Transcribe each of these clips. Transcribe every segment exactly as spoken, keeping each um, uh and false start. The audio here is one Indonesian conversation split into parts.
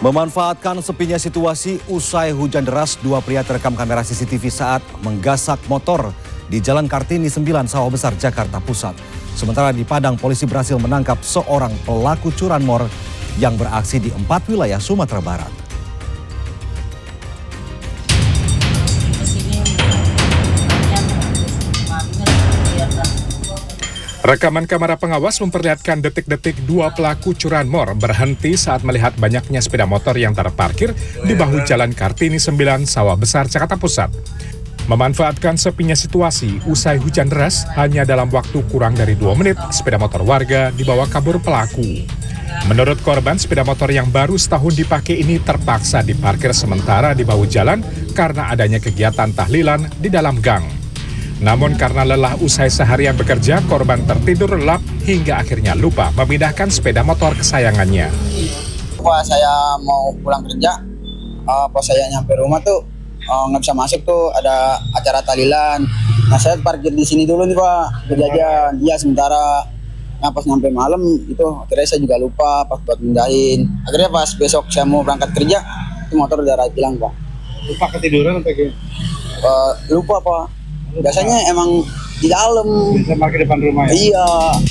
Memanfaatkan sepinya situasi usai hujan deras, dua pria terekam kamera C C T V saat menggasak motor di Jalan Kartini sembilan, Sawah Besar, Jakarta Pusat. Sementara di Padang, polisi berhasil menangkap seorang pelaku curanmor yang beraksi di empat wilayah Sumatera Barat. Rekaman kamera pengawas memperlihatkan detik-detik dua pelaku curanmor berhenti saat melihat banyaknya sepeda motor yang terparkir di bahu Jalan Kartini sembilan, Sawah Besar, Jakarta Pusat. Memanfaatkan sepinya situasi usai hujan deras, hanya dalam waktu kurang dari dua menit, sepeda motor warga dibawa kabur pelaku. Menurut korban, sepeda motor yang baru setahun dipakai ini terpaksa diparkir sementara di bahu jalan karena adanya kegiatan tahlilan di dalam gang. Namun karena lelah usai seharian bekerja, korban tertidur lelap hingga akhirnya lupa memindahkan sepeda motor kesayangannya. Pas saya mau pulang kerja, uh, pas saya nyampe rumah tuh nggak uh, bisa masuk tuh, ada acara tahlilan. Nah saya parkir di sini dulu nih Pak, kejadian. Iya sementara. Nah pas nyampe malam itu akhirnya saya juga lupa pas buat mindahin. Akhirnya pas besok saya mau berangkat kerja, itu motor udah hilang Pak. Lupa ketiduran atau gimana? Uh, lupa Pak. Biasanya emang di dalam. Bisa parkir depan rumah ya? Iya.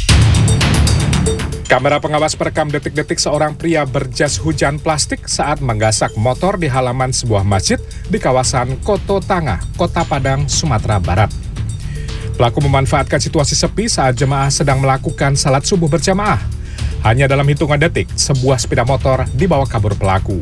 Kamera pengawas perekam detik-detik seorang pria berjas hujan plastik saat menggasak motor di halaman sebuah masjid di kawasan Koto Tangah, Kota Padang, Sumatera Barat. Pelaku memanfaatkan situasi sepi saat jemaah sedang melakukan salat subuh berjamaah. Hanya dalam hitungan detik, sebuah sepeda motor dibawa kabur pelaku.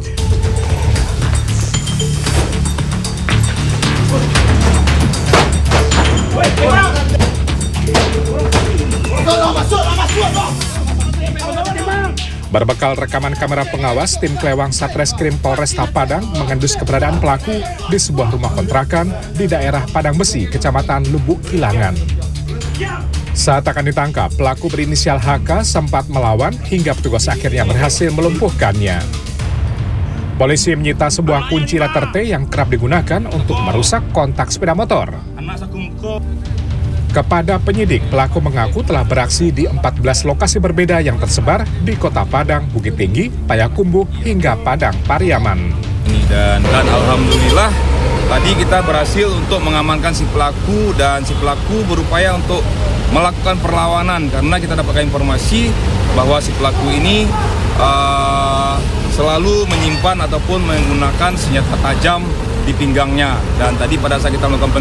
Berbekal rekaman kamera pengawas, tim Klewang Satreskrim Polresta Padang mengendus keberadaan pelaku di sebuah rumah kontrakan di daerah Padang Besi, Kecamatan Lubuk Kilangan. Saat akan ditangkap, pelaku berinisial H K sempat melawan hingga petugas akhirnya berhasil melumpuhkannya. Polisi menyita sebuah kunci letter T yang kerap digunakan untuk merusak kontak sepeda motor. Kepada penyidik, pelaku mengaku telah beraksi di empat belas lokasi berbeda yang tersebar di Kota Padang, Bukit Tinggi, Payakumbuh, hingga Padang Pariaman. Dan, dan alhamdulillah tadi kita berhasil untuk mengamankan si pelaku, dan si pelaku berupaya untuk melakukan perlawanan karena kita dapatkan informasi bahwa si pelaku ini uh, selalu menyimpan ataupun menggunakan senjata tajam di pinggangnya. Dan tadi pada saat kita melakukan